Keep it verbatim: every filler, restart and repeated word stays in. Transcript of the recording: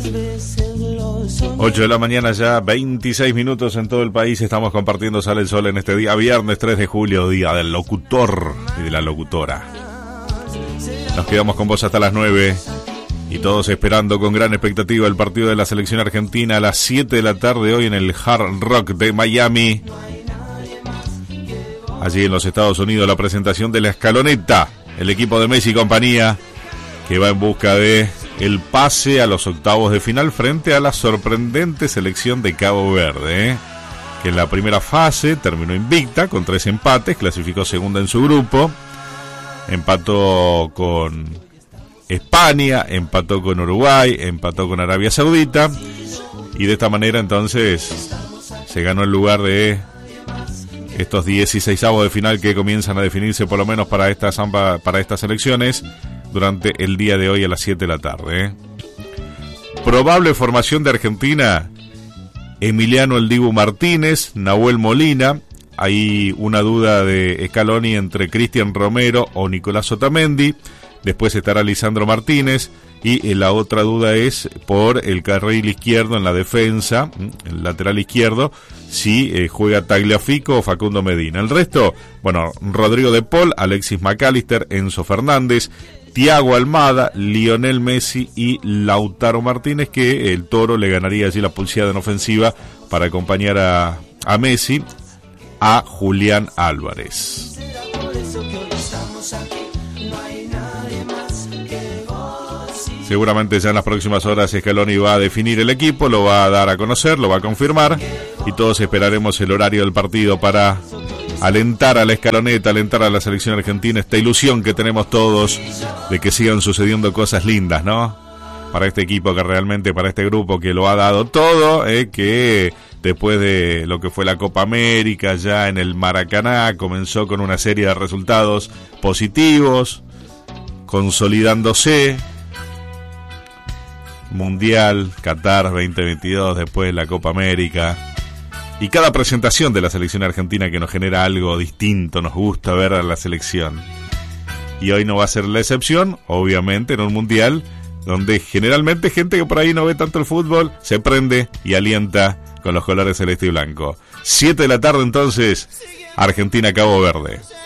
ocho de la mañana ya, veintiséis minutos en todo el país. Estamos compartiendo Sale el Sol en este día, viernes tres de julio, día del locutor y de la locutora. Nos quedamos con vos hasta las nueve y todos esperando con gran expectativa el partido de la selección argentina a las siete de la tarde hoy en el Hard Rock de Miami. Allí en los Estados Unidos, la presentación de la escaloneta, el equipo de Messi y compañía, que va en busca de el pase a los octavos de final frente a la sorprendente selección de Cabo Verde, ¿eh? que en la primera fase terminó invicta con tres empates, clasificó segunda en su grupo, empató con España, empató con Uruguay, empató con Arabia Saudita, y de esta manera entonces se ganó el lugar de estos dieciseisavos de final que comienzan a definirse por lo menos para estas, para estas elecciones durante el día de hoy a las siete de la tarde. ¿eh? Probable formación de Argentina: Emiliano El Dibu Martínez, Nahuel Molina. Hay una duda de Scaloni entre Cristian Romero o Nicolás Otamendi. Después estará Lisandro Martínez. Y la otra duda es por el carril izquierdo en la defensa, el lateral izquierdo, si eh, juega Tagliafico o Facundo Medina. El resto, bueno, Rodrigo de Paul, Alexis McAllister, Enzo Fernández, Thiago Almada, Lionel Messi y Lautaro Martínez, que el Toro le ganaría allí la pulseada en ofensiva para acompañar a, a Messi, a Julián Álvarez. Seguramente ya en las próximas horas Scaloni va a definir el equipo, lo va a dar a conocer, lo va a confirmar, y todos esperaremos el horario del partido para alentar a la escaloneta, alentar a la selección argentina, esta ilusión que tenemos todos de que sigan sucediendo cosas lindas, ¿no? Para este equipo que realmente, para este grupo que lo ha dado todo, eh, que después de lo que fue la Copa América ya en el Maracaná, comenzó con una serie de resultados positivos, consolidándose. Mundial, Qatar veinte veintidós, después la Copa América, y cada presentación de la selección argentina que nos genera algo distinto, nos gusta ver a la selección, y hoy no va a ser la excepción, obviamente en un Mundial donde generalmente gente que por ahí no ve tanto el fútbol se prende y alienta con los colores celeste y blanco. siete de la tarde entonces, Argentina-Cabo Verde.